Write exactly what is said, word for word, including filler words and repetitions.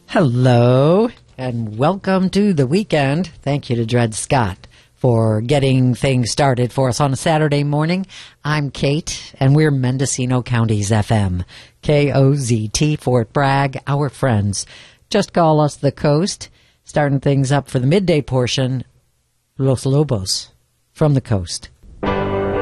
Hello, and welcome to the weekend. Thank you to Dred Scott for getting things started for us on a Saturday morning. I'm Kate, and we're Mendocino County's F M. K O Z T, Fort Bragg, our friends. Just call us the Coast. Starting things up for the midday portion, Los Lobos from the Coast.